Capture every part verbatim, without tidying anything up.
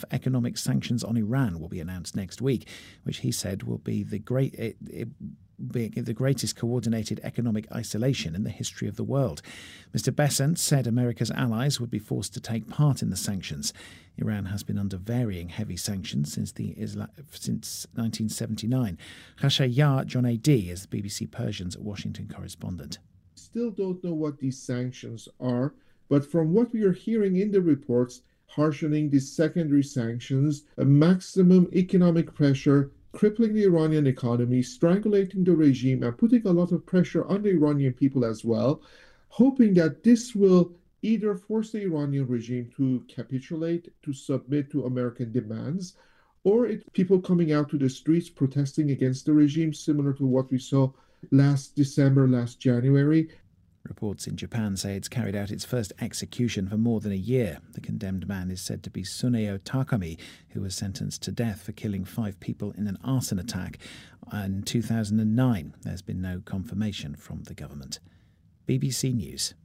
tough economic sanctions on Iran will be announced next week, which he said will be the great it, it, being the greatest coordinated economic isolation in the history of the world. Mister Bessent said America's allies would be forced to take part in the sanctions. Iran has been under varying heavy sanctions since the Isla- since nineteen seventy-nine. Khashayar Jonaidi is the B B C Persian's Washington correspondent. Still don't know what these sanctions are, but from what we are hearing in the reports, harshening these secondary sanctions, a maximum economic pressure, crippling the Iranian economy, strangulating the regime, and putting a lot of pressure on the Iranian people as well, hoping that this will either force the Iranian regime to capitulate, to submit to American demands, or it, people coming out to the streets protesting against the regime, similar to what we saw last December, last January. Reports in Japan say it's carried out its first execution for more than a year. The condemned man is said to be Suneo Takami, who was sentenced to death for killing five people in an arson attack in two thousand nine. There's been no confirmation from the government. B B C News.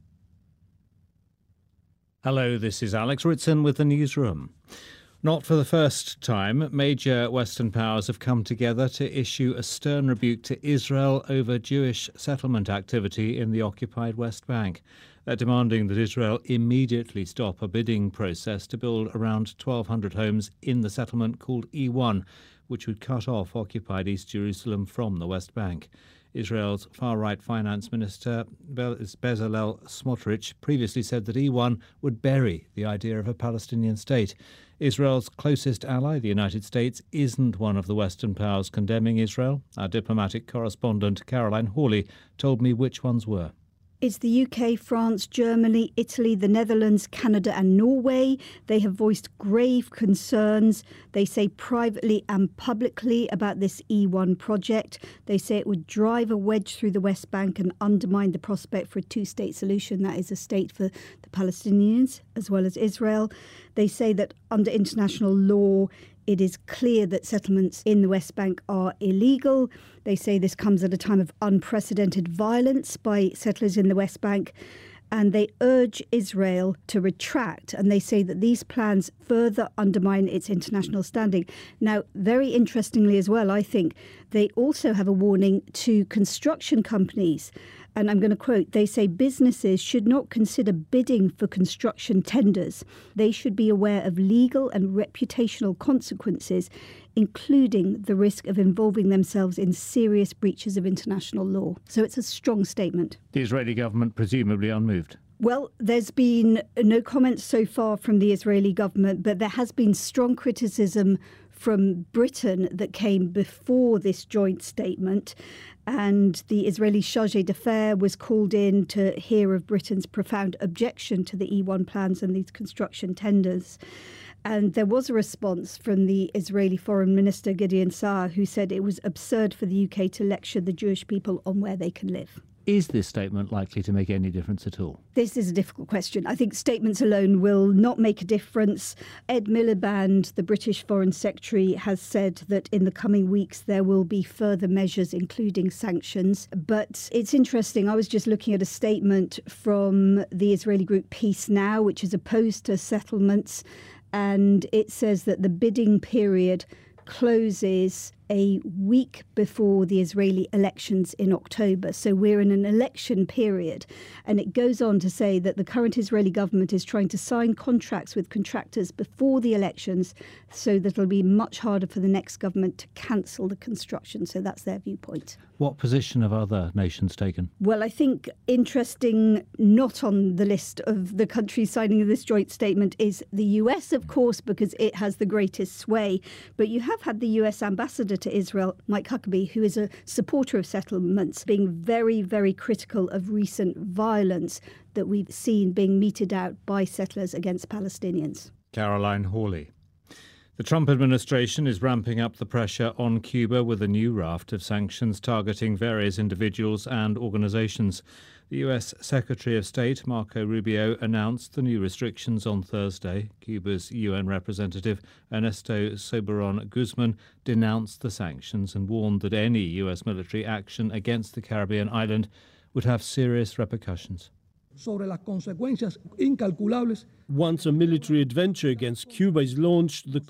Hello, this is Alex Ritson with the newsroom. Not for the first time, major Western powers have come together to issue a stern rebuke to Israel over Jewish settlement activity in the occupied West Bank. They're demanding that Israel immediately stop a bidding process to build around twelve hundred homes in the settlement called E one, which would cut off occupied East Jerusalem from the West Bank. Israel's far-right finance minister Bezalel Smotrich previously said that E one would bury the idea of a Palestinian state. Israel's closest ally, the United States, isn't one of the Western powers condemning Israel. Our diplomatic correspondent Caroline Hawley told me which ones were. It's the U K, France, Germany, Italy, the Netherlands, Canada and Norway. They have voiced grave concerns. They say privately and publicly about this E one project. They say it would drive a wedge through the West Bank and undermine the prospect for a two-state solution. That is a state for the Palestinians as well as Israel. They say that under international law, it is clear that settlements in the West Bank are illegal. They say this comes at a time of unprecedented violence by settlers in the West Bank. And they urge Israel to retract. And they say that these plans further undermine its international standing. Now, very interestingly as well, I think, they also have a warning to construction companies. And I'm going to quote, they say businesses should not consider bidding for construction tenders. They should be aware of legal and reputational consequences, including the risk of involving themselves in serious breaches of international law. So it's a strong statement. The Israeli government presumably unmoved. Well, there's been no comments so far from the Israeli government, but there has been strong criticism from Britain that came before this joint statement. And the Israeli chargé d'affaires was called in to hear of Britain's profound objection to the E one plans and these construction tenders. And there was a response from the Israeli Foreign Minister Gideon Saar, who said it was absurd for the U K to lecture the Jewish people on where they can live. Is this statement likely to make any difference at all? This is a difficult question. I think statements alone will not make a difference. Ed Miliband, the British Foreign Secretary, has said that in the coming weeks there will be further measures, including sanctions. But it's interesting. I was just looking at a statement from the Israeli group Peace Now, which is opposed to settlements. And it says that the bidding period closes a week before the Israeli elections in October. So we're in an election period. And it goes on to say that the current Israeli government is trying to sign contracts with contractors before the elections so that it'll be much harder for the next government to cancel the construction. So that's their viewpoint. What position have other nations taken? Well, I think interesting, not on the list of the countries signing this joint statement, is the U S, of course, because it has the greatest sway. But you have had the U S ambassador to Israel, Mike Huckabee, who is a supporter of settlements, being very, very critical of recent violence that we've seen being meted out by settlers against Palestinians. Caroline Hawley. The Trump administration is ramping up the pressure on Cuba with a new raft of sanctions targeting various individuals and organizations. The U S Secretary of State, Marco Rubio, announced the new restrictions on Thursday. Cuba's U N representative, Ernesto Soberon Guzman, denounced the sanctions and warned that any U S military action against the Caribbean island would have serious repercussions. Once a military adventure against Cuba is launched, the